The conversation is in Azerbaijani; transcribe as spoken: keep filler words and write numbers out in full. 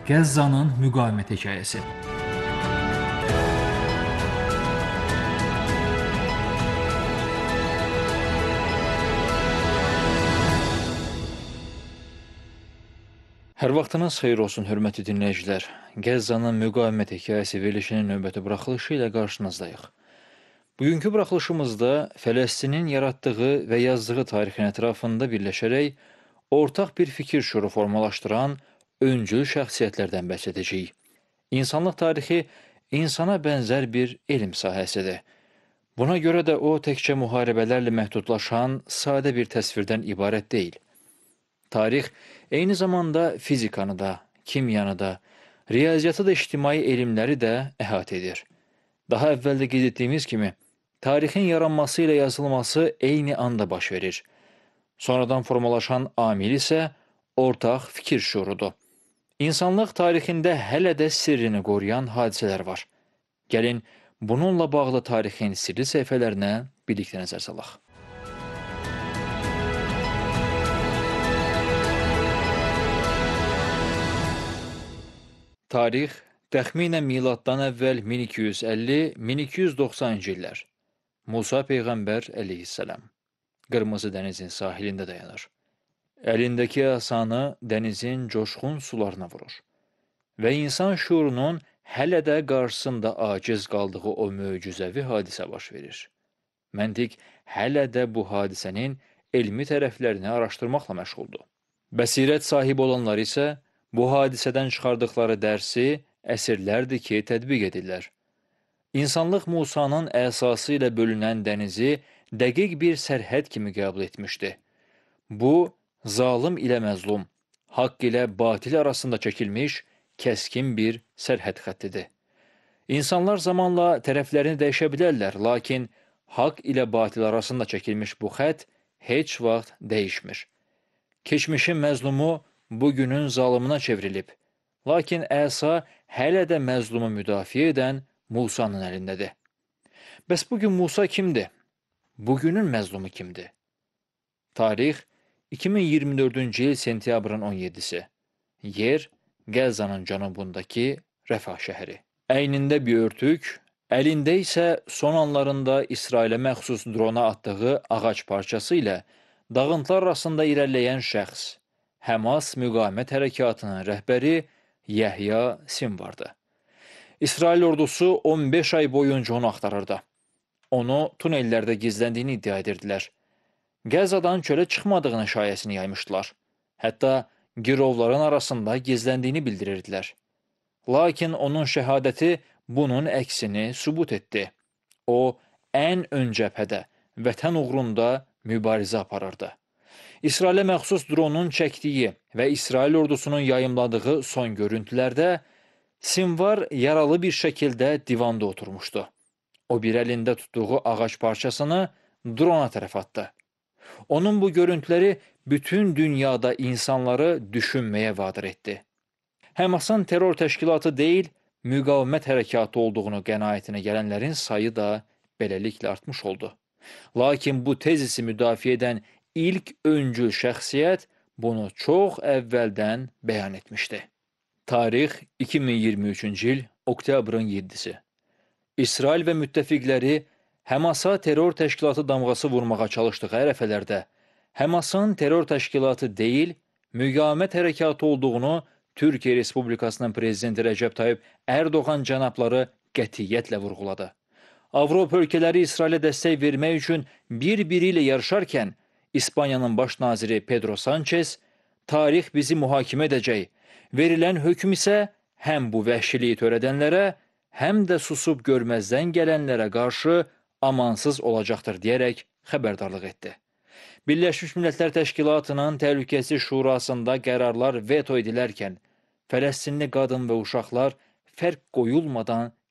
Qəzzanın müqavimət hekayəsi. Hər vaxtınız xeyir olsun, hörmətli dinləyicilər. Qəzzanın müqavimət hekayəsi verilişinin növbəti buraxılışı ilə qarşınızdayıq. Bugünkü buraxılışımızda Fələstinin yaratdığı və yazdığı tarixin ətrafında birləşərək ortaq bir fikir şüuru formalaşdıran öncül şəxsiyyətlərdən bəhs edəcəyik. İnsanlıq tarixi insana bənzər bir elm sahəsidir. Buna görə də o təkcə müharibələrlə məhdudlaşan sadə bir təsvirdən ibarət deyil. Tarix eyni zamanda fizikanı da, kimyanı da, riyaziyyatı da, ictimai elmləri də əhatə edir. Daha əvvəldə qeyd etdiyimiz kimi, tarixin yaranması ilə yazılması eyni anda baş verir. Sonradan formalaşan amil isə ortaq fikir şuurudur. İnsanlıq tarixində hələ də sirrini qoruyan hadisələr var. Gəlin, bununla bağlı tarixin sirli səhifələrinə birlikdə nəzər salaq. Tarix təxminən miladdan əvvəl min iki yüz əlli - min iki yüz doxsanıncı illər. Musa Peyğəmbər əleyhissalam Qırmızı dənizin sahilində dayanır. Əlindəki əsanı dənizin coşqun sularına vurur və insan şuurunun hələ də qarşısında aciz qaldığı o möcüzəvi hadisə baş verir. Məntiq hələ də bu hadisənin elmi tərəflərini araşdırmaqla məşğuldur. Bəsirət sahibi olanlar isə bu hadisədən çıxardıqları dərsi əsrlərdir ki, tətbiq edirlər. İnsanlıq Musanın əsası ilə bölünən dənizi dəqiq bir sərhəd kimi qəbul etmişdi. Bu, zalım ilə məzlum, haqq ilə batil arasında çəkilmiş kəskin bir sərhəd xəttidir. İnsanlar zamanla tərəflərini dəyişə bilərlər, lakin haqq ilə batil arasında çəkilmiş bu xətt heç vaxt dəyişmir. Keçmişin məzlumu bugünün zalımına çevrilib, lakin əsa hələ də məzlumu müdafiə edən Musanın əlindədir. Bəs bugün Musa kimdir? Bugünün məzlumu kimdir? Tarix iki min iyirmi dördüncü il sentyabrın on yeddisi. Yer Qəzzanın cənubundakı Rəfah şəhəri. Əynində bir örtük, əlində isə son anlarında İsrailə məxsus drona atdığı ağac parçası ilə dağıntılar arasında irəliləyən şəxs, Həmas müqavimət hərəkatının rəhbəri Yəhya Sinvardır. İsrail ordusu on beş ay boyunca onu axtarırdı. Onu tunellərdə gizləndiyini iddia edirdilər. Qəzzadan çölə çıxmadığını şayəsini yaymışdılar. Hətta girovların arasında gizləndiyini bildirirdilər. Lakin onun şəhadəti bunun əksini sübut etdi. O, ən ön cəbhədə, vətən uğrunda mübarizə aparırdı. İsrailə məxsus dronun çəkdiyi və İsrail ordusunun yayımladığı son görüntülərdə Sinvar yaralı bir şəkildə divanda oturmuşdu. O bir əlində tutduğu ağac parçasını drona tərəf atdı. Onun bu görüntüləri bütün dünyada insanları düşünməyə vadar etdi. Həmasın terror təşkilatı deyil, müqavimət hərəkatı olduğunu qənaətinə gələnlərin sayı da beləliklə artmış oldu. Lakin bu tezisi müdafiə edən ilk öncül şəxsiyyət bunu çox əvvəldən bəyan etmişdi. Tarix iki min iyirmi üçüncü il oktyabrın yeddisi. İsrail və müttəfiqləri Həmasa terror təşkilatı damğası vurmağa çalışdığı ərəfələrdə Həmasın terror təşkilatı deyil, müqavimət hərəkatı olduğunu Türkiyə Respublikasının prezidenti Rəcəb Tayyip Ərdoğan cənabları qətiyyətlə vurğuladı. Avropa ölkələri İsrailə dəstək vermək üçün bir-biri ilə yarışarkən İspaniyanın baş naziri Pedro Sanchez tarix bizi mühakimə edəcək, verilən hökm isə həm bu vəhşiliyi törədənlərə, həm də susub görməzdən gələnlərə qarşı amansız olacaqdır deyərək xəbərdarlıq etdi. Birləşmiş Millətlər Təşkilatının Təhlükəsizlik Şurasında qərarlar veto edilərkən, Fələstinli qadın və uşaqlar fərq qoyulmadan